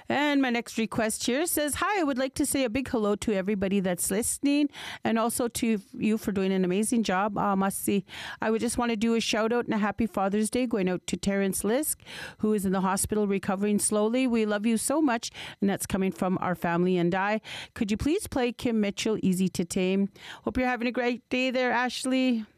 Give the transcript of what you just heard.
And my next request here says, hi, I would like to say a big hello to everybody that's listening and also to you for doing an amazing job. Must see. I would just want to do a shout out and a happy Father's Day going out to Terrence Lisk, who is in the hospital recovering slowly. We love you so much. And that's coming from our family and I. Could you please play Kim Mitchell, Easy to Tame? Hope you're having a great day there, Ashley.